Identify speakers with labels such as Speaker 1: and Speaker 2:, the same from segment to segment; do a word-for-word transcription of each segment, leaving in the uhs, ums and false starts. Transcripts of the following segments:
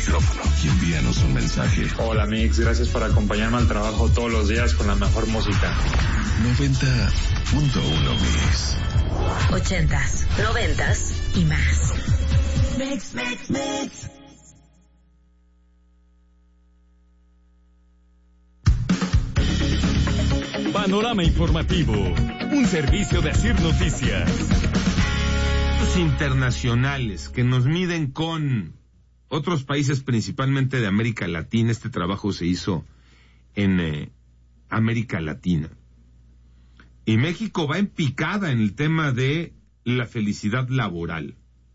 Speaker 1: micrófono y envíanos un mensaje.
Speaker 2: Hola Mix, gracias por acompañarme al trabajo todos los días con la mejor música.
Speaker 1: noventa punto uno Mix.
Speaker 3: Ochentas, noventas y más. Mix, mix, mix.
Speaker 4: Panorama informativo, un servicio de Asir Noticias.
Speaker 5: Los internacionales que nos miden con otros países, principalmente de América Latina. Este trabajo se hizo en eh, América Latina. Y México va en picada en el tema de la felicidad laboral.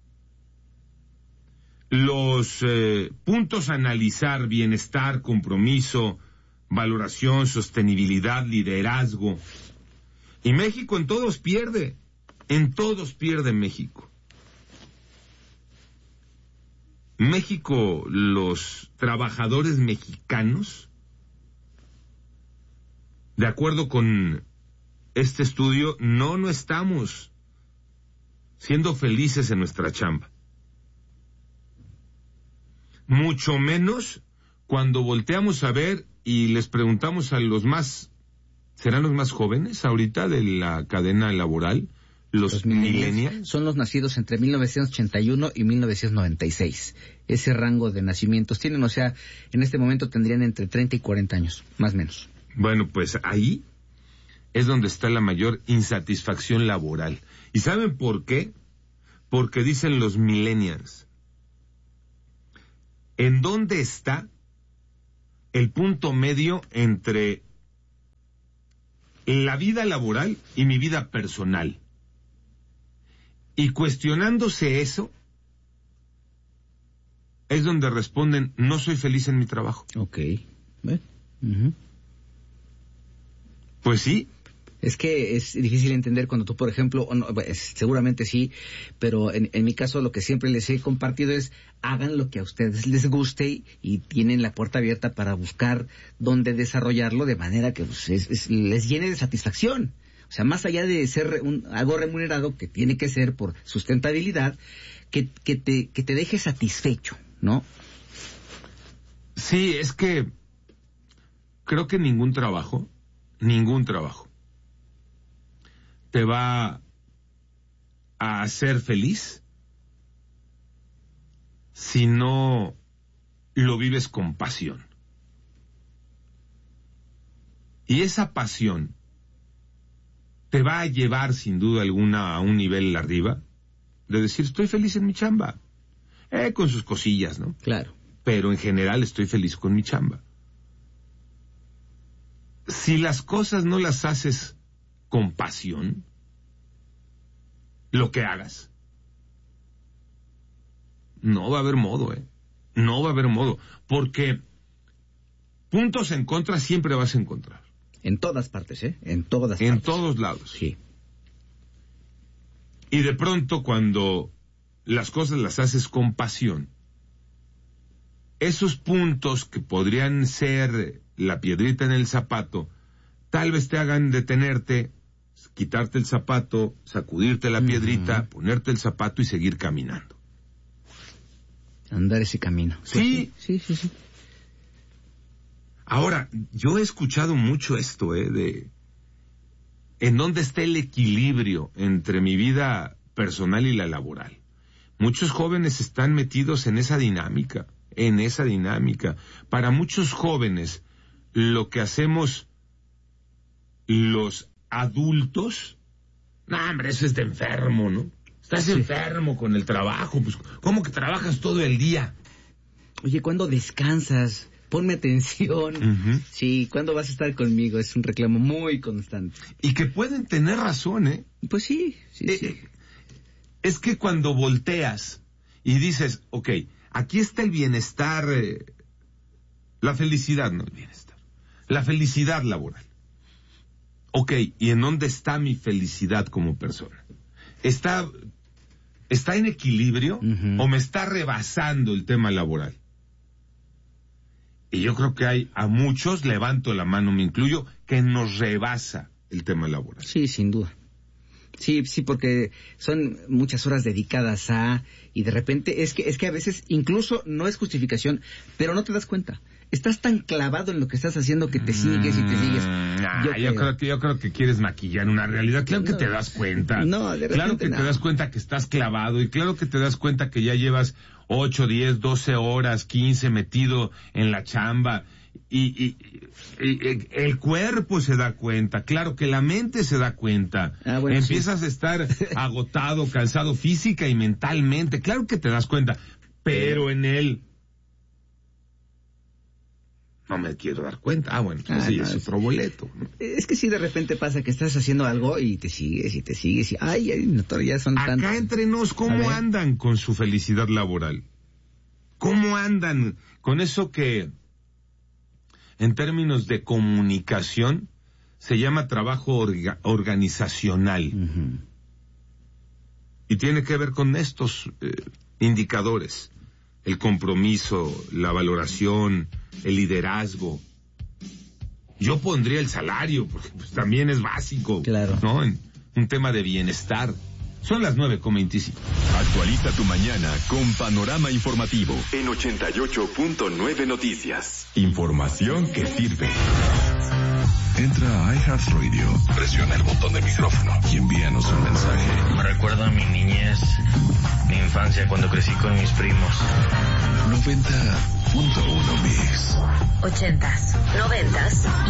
Speaker 5: Los eh, puntos a analizar: bienestar, compromiso, valoración, sostenibilidad, liderazgo. Y México en todos pierde, en todos pierde México. México, los trabajadores mexicanos, de acuerdo con este estudio, no, no estamos siendo felices en nuestra chamba. Mucho menos cuando volteamos a ver y les preguntamos a los más, ¿serán los más jóvenes ahorita de la cadena laboral? Los, los millennials.
Speaker 6: Son los nacidos entre mil novecientos ochenta y uno y mil novecientos noventa y seis. Ese rango de nacimientos tienen, o sea, en este momento tendrían entre treinta y cuarenta años, más o menos.
Speaker 5: Bueno, pues ahí es donde está la mayor insatisfacción laboral. ¿Y saben por qué? Porque dicen los millennials: ¿en dónde está el punto medio entre la vida laboral y mi vida personal? Y cuestionándose eso, es donde responden: no soy feliz en mi trabajo.
Speaker 6: Ok. ¿Eh? Uh-huh.
Speaker 5: Pues sí.
Speaker 6: Es que es difícil entender cuando tú, por ejemplo, no, seguramente sí, pero en, en mi caso lo que siempre les he compartido es: hagan lo que a ustedes les guste y, y tienen la puerta abierta para buscar dónde desarrollarlo de manera que pues, es, es, les llene de satisfacción. O sea, más allá de ser un, algo remunerado, que tiene que ser por sustentabilidad, que, que, te, que te deje satisfecho, ¿no?
Speaker 5: Sí, es que creo que ningún trabajo, ningún trabajo te va a hacer feliz si no lo vives con pasión. Y esa pasión te va a llevar sin duda alguna a un nivel arriba, de decir: estoy feliz en mi chamba, eh, con sus cosillas, ¿no?
Speaker 6: Claro.
Speaker 5: Pero en general estoy feliz con mi chamba. Si las cosas no las haces con pasión, lo que hagas, no va a haber modo, ¿eh? No va a haber modo, porque puntos en contra siempre vas a encontrar.
Speaker 6: En todas partes, ¿eh? En todas
Speaker 5: En
Speaker 6: partes.
Speaker 5: todos lados.
Speaker 6: Sí.
Speaker 5: Y de pronto, cuando las cosas las haces con pasión, esos puntos que podrían ser la piedrita en el zapato, tal vez te hagan detenerte, quitarte el zapato, sacudirte la piedrita, uh-huh. ponerte el zapato y seguir caminando.
Speaker 6: Andar ese camino.
Speaker 5: Sí,
Speaker 6: sí, sí, sí.
Speaker 5: Ahora, yo he escuchado mucho esto, ¿eh? De en dónde está el equilibrio entre mi vida personal y la laboral. Muchos jóvenes están metidos en esa dinámica, en esa dinámica. Para muchos jóvenes, lo que hacemos los adultos, no, hombre, eso es de enfermo, ¿no? Estás sí. enfermo con el trabajo, pues, ¿cómo que trabajas todo el día?
Speaker 6: Oye, ¿cuándo descansas? Ponme atención.
Speaker 5: Uh-huh.
Speaker 6: Sí, ¿cuándo vas a estar conmigo? Es un reclamo muy constante.
Speaker 5: Y que pueden tener razón, ¿eh?
Speaker 6: Pues sí, sí,
Speaker 5: eh,
Speaker 6: sí.
Speaker 5: Es que cuando volteas y dices, ok, aquí está el bienestar, eh, la felicidad, no el bienestar, la felicidad laboral. Ok, ¿y en dónde está mi felicidad como persona? ¿Está, está en equilibrio uh-huh. o me está rebasando el tema laboral? Y yo creo que hay a muchos, levanto la mano, me incluyo, que nos rebasa el tema laboral.
Speaker 6: Sí, sin duda. Sí, sí, porque son muchas horas dedicadas a, y de repente es que es que a veces incluso no es justificación, pero no te das cuenta. Estás tan clavado en lo que estás haciendo que te sigues y te sigues.
Speaker 5: Ah,
Speaker 6: yo,
Speaker 5: yo,
Speaker 6: creo.
Speaker 5: creo que yo creo que quieres maquillar una realidad. Claro que
Speaker 6: No,
Speaker 5: te das cuenta.
Speaker 6: no, de repente
Speaker 5: claro que
Speaker 6: no.
Speaker 5: te das cuenta que estás clavado y claro que te das cuenta que ya llevas ocho, diez, doce horas, quince metido en la chamba. Y, y, y, y el cuerpo se da cuenta, claro que la mente se da cuenta.
Speaker 6: Ah, bueno,
Speaker 5: Empiezas
Speaker 6: sí.
Speaker 5: a estar agotado, cansado física y mentalmente, claro que te das cuenta, pero en él no me quiero dar cuenta. Ah, bueno, pues
Speaker 6: Ah,
Speaker 5: sí,
Speaker 6: no,
Speaker 5: es
Speaker 6: es-
Speaker 5: otro boleto.
Speaker 6: Es que sí, de repente pasa que estás haciendo algo y te sigues y te sigues y ay, ay no, ya son
Speaker 5: Acá
Speaker 6: tantos.
Speaker 5: entre nos,
Speaker 6: A
Speaker 5: ¿cómo
Speaker 6: ver.
Speaker 5: andan con su felicidad laboral? ¿Cómo andan con eso que en términos de comunicación se llama trabajo orga- organizacional?
Speaker 6: Ujú.
Speaker 5: Y tiene que ver con estos eh, indicadores: el compromiso, la valoración, el liderazgo. Yo pondría el salario, porque pues, también es básico,
Speaker 6: Claro.
Speaker 5: ¿no? En un tema de bienestar. Son las nueve con veinticinco.
Speaker 4: Actualiza tu mañana con Panorama Informativo.
Speaker 7: En ochenta y ocho punto nueve Noticias.
Speaker 4: Información que sirve.
Speaker 1: Entra a iHeartRadio, presiona el botón de micrófono y envíanos un mensaje.
Speaker 8: Me recuerda a mi niñez, mi infancia cuando crecí con mis primos.
Speaker 1: noventa punto uno Mix.
Speaker 3: Ochentas, noventas